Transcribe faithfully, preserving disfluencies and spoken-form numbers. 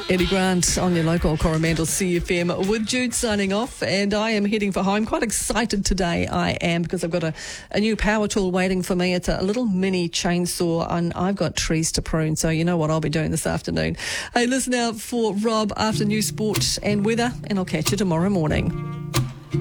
Eddie Grant on your local Coromandel C F M with Jude signing off, and I am heading for home. Quite excited today, I am, because I've got a, a new power tool waiting for me. It's a little mini chainsaw, and I've got trees to prune, so you know what I'll be doing this afternoon. Hey, listen out for Rob after news, sport and weather, and I'll catch you tomorrow morning.